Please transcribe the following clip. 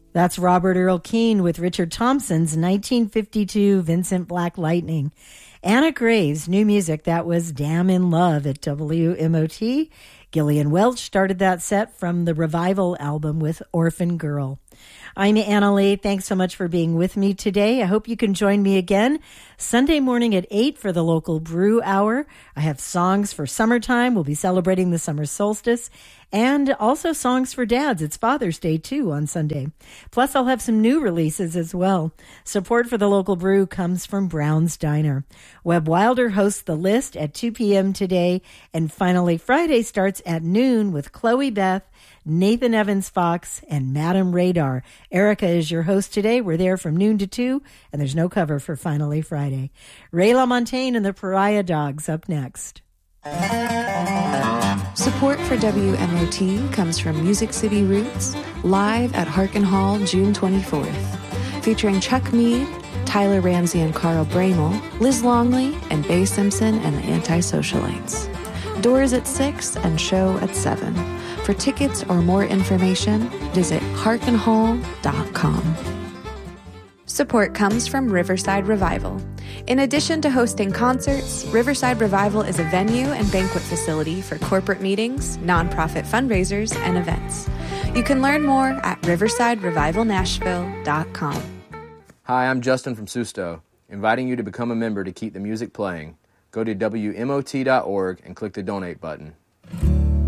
That's Robert Earl Keen with Richard Thompson's 1952 Vincent Black Lightning. Anna Graves' new music, that was Damn in Love at WMOT. Gillian Welch started that set from the Revival album with Orphan Girl. I'm Anna Lee. Thanks so much for being with me today. I hope you can join me again Sunday morning at 8 for the local brew hour. I have songs for summertime. We'll be celebrating the summer solstice and also songs for dads. It's Father's Day too on Sunday. Plus I'll have some new releases as well. Support for the local brew comes from Brown's Diner. Webb Wilder hosts The List at 2 p.m. today. And finally, Friday starts at noon with Chloe Beth, Nathan Evans Fox, and Madam Radar. Erica is your host today. We're there from noon to 2, and there's no cover for Finally Friday. Ray LaMontagne and the Pariah Dogs up next. Support for WMOT comes from Music City Roots, live at Harkin Hall June 24th, featuring Chuck Mead, Tyler Ramsey and Carl Bramel, Liz Longley, and Bay Simpson and the Anti-Socialites. Doors at 6 and show at 7. For tickets or more information, visit harkinhall.com. Support comes from Riverside Revival. In addition to hosting concerts, Riverside Revival is a venue and banquet facility for corporate meetings, nonprofit fundraisers, and events. You can learn more at riversiderevivalnashville.com. Hi, I'm Justin from Susto, inviting you to become a member to keep the music playing. Go to WMOT.org and click the donate button.